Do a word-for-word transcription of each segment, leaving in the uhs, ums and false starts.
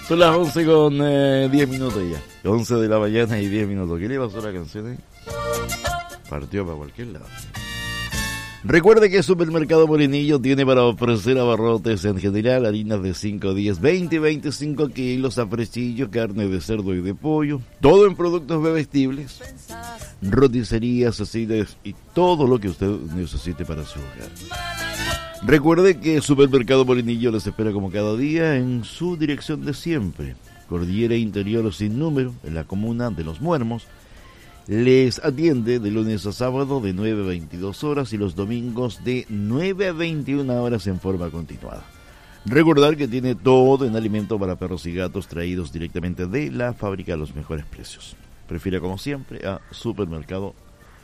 Son las once con eh, diez minutos ya. once de la mañana y diez minutos. ¿Qué le pasó a la canción ahí? Partió para cualquier lado. Recuerde que Supermercado Molinillo tiene para ofrecer abarrotes en general, harinas de cinco, diez, veinte y veinticinco kilos, afrechillo, carne de cerdo y de pollo, todo en productos bebestibles, roticerías, aceites y todo lo que usted necesite para su hogar. Recuerde que Supermercado Molinillo les espera como cada día en su dirección de siempre, Cordillera Interior sin número, en la comuna de Los Muermos. Les atiende de lunes a sábado de nueve a veintidós horas y los domingos de nueve a veintiuna horas en forma continuada. Recordar que tiene todo en alimento para perros y gatos traídos directamente de la fábrica a los mejores precios. Prefiera como siempre a Supermercado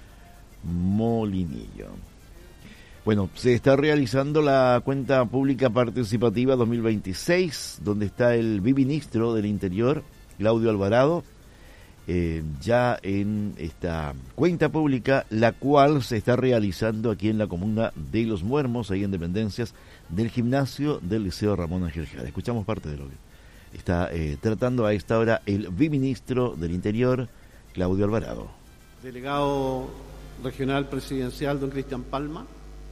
Molinillo. Bueno, se está realizando la cuenta pública participativa dos mil veintiséis, donde está el viceministro del Interior, Claudio Alvarado, Eh, ya en esta cuenta pública, la cual se está realizando aquí en la comuna de Los Muermos, ahí en dependencias del gimnasio del Liceo Ramón Ángel Jara. Escuchamos parte de lo que está eh, tratando a esta hora el viceministro del Interior, Claudio Alvarado. Delegado regional presidencial, don Cristian Palma,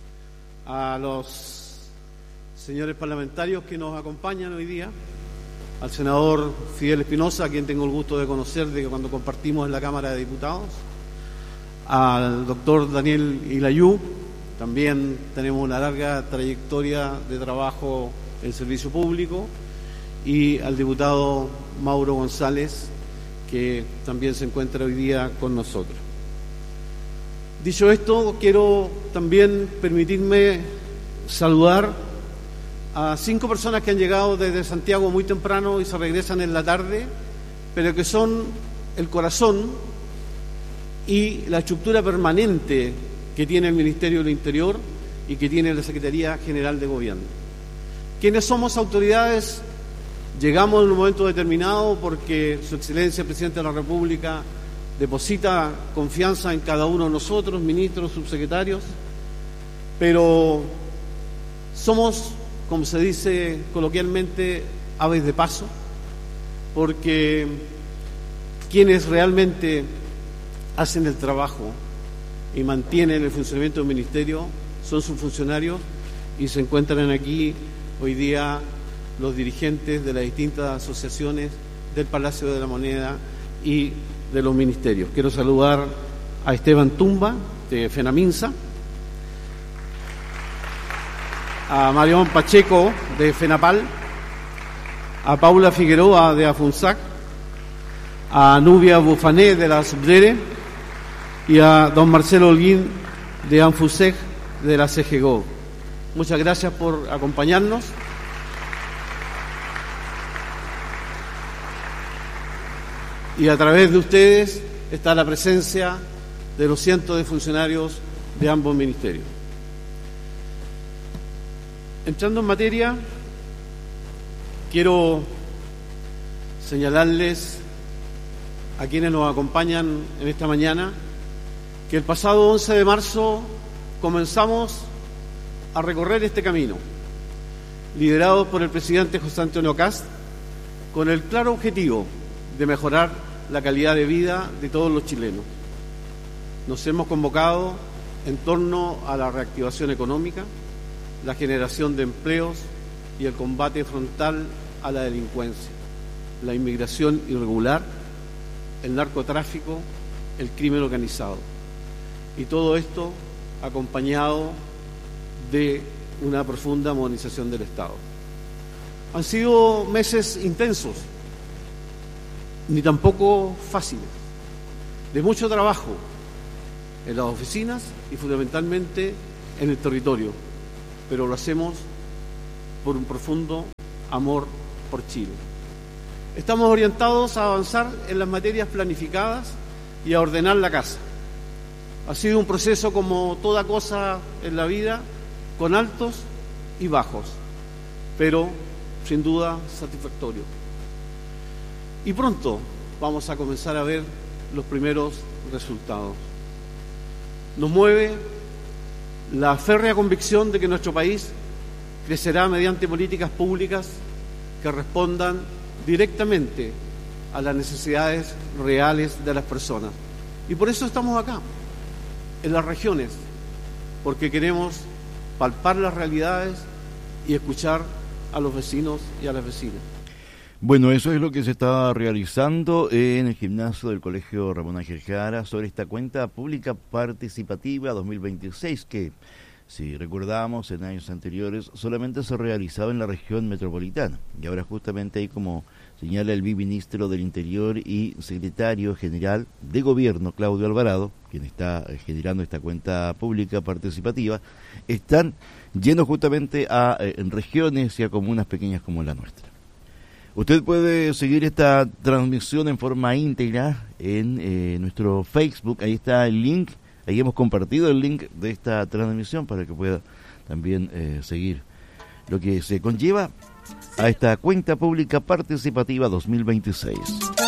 a los señores parlamentarios que nos acompañan hoy día, al senador Fidel Espinosa, a quien tengo el gusto de conocer de cuando compartimos en la Cámara de Diputados, al doctor Daniel Ilayú, también tenemos una larga trayectoria de trabajo en servicio público, y al diputado Mauro González, que también se encuentra hoy día con nosotros. Dicho esto, quiero también permitirme saludar a cinco personas que han llegado desde Santiago muy temprano y se regresan en la tarde, pero que son el corazón y la estructura permanente que tiene el Ministerio del Interior y que tiene la Secretaría General de Gobierno. Quienes somos autoridades, llegamos en un momento determinado porque Su Excelencia el Presidente de la República deposita confianza en cada uno de nosotros, ministros, subsecretarios, pero somos, como se dice coloquialmente, aves de paso, porque quienes realmente hacen el trabajo y mantienen el funcionamiento del Ministerio son sus funcionarios, y se encuentran aquí hoy día los dirigentes de las distintas asociaciones del Palacio de la Moneda y de los ministerios. Quiero saludar a Esteban Tumba, de FENAMINSA, a Marión Pacheco, de FENAPAL, a Paula Figueroa, de AFUNSAC, a Nubia Bufané, de la Subdere, y a don Marcelo Holguín, de ANFUSEG, de la C G G O. Muchas gracias por acompañarnos. Y a través de ustedes está la presencia de los cientos de funcionarios de ambos ministerios. Entrando en materia, quiero señalarles a quienes nos acompañan en esta mañana que el pasado once de marzo comenzamos a recorrer este camino, liderados por el presidente José Antonio Kast, con el claro objetivo de mejorar la calidad de vida de todos los chilenos. Nos hemos convocado en torno a la reactivación económica, la generación de empleos y el combate frontal a la delincuencia, la inmigración irregular, el narcotráfico, el crimen organizado. Y todo esto acompañado de una profunda modernización del Estado. Han sido meses intensos, ni tampoco fáciles, de mucho trabajo en las oficinas y fundamentalmente en el territorio, pero lo hacemos por un profundo amor por Chile. Estamos orientados a avanzar en las materias planificadas y a ordenar la casa. Ha sido un proceso, como toda cosa en la vida, con altos y bajos, pero sin duda satisfactorio. Y pronto vamos a comenzar a ver los primeros resultados. Nos mueve la férrea convicción de que nuestro país crecerá mediante políticas públicas que respondan directamente a las necesidades reales de las personas. Y por eso estamos acá, en las regiones, porque queremos palpar las realidades y escuchar a los vecinos y a las vecinas. Bueno, eso es lo que se está realizando en el gimnasio del Colegio Ramón Ángel Jara sobre esta cuenta pública participativa dos mil veintiséis que, si recordamos, en años anteriores solamente se realizaba en la región metropolitana. Y ahora justamente ahí, como señala el viceministro del Interior y secretario general de Gobierno, Claudio Alvarado, quien está generando esta cuenta pública participativa, están yendo justamente a eh, regiones y a comunas pequeñas como la nuestra. Usted puede seguir esta transmisión en forma íntegra en eh, nuestro Facebook. Ahí está el link. Ahí hemos compartido el link de esta transmisión para que pueda también eh, seguir lo que se conlleva a esta cuenta pública participativa dos mil veintiséis.